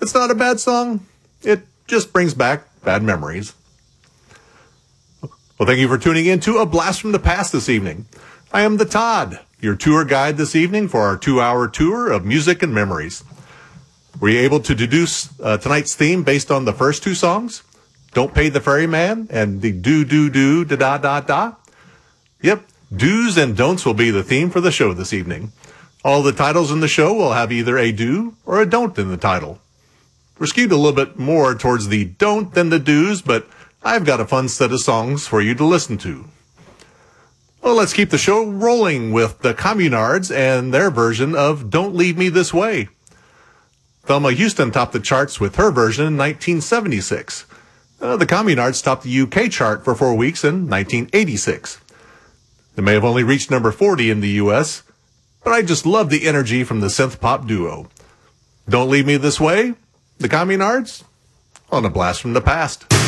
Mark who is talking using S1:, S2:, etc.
S1: it's not a bad song. It just brings back bad memories. Well, thank you for tuning in to A Blast from the Past this evening. I am the Todd, your tour guide this evening for our 2-hour tour of music and memories. Were you able to deduce tonight's theme based on the first two songs? Don't Pay the Ferryman and the Do-Do-Do-Da-Da-Da-Da? Yep, do's and don'ts will be the theme for the show this evening. All the titles in the show will have either a do or a don't in the title. We're skewed a little bit more towards the don't than the do's, but I've got a fun set of songs for you to listen to. Well, let's keep the show rolling with the Communards and their version of Don't Leave Me This Way. Thelma Houston topped the charts with her version in 1976. The Communards topped the UK chart for 4 weeks in 1986. They may have only reached number 40 in the US, but I just love the energy from the synth pop duo. Don't Leave Me This Way, the Communards, on A Blast from the Past.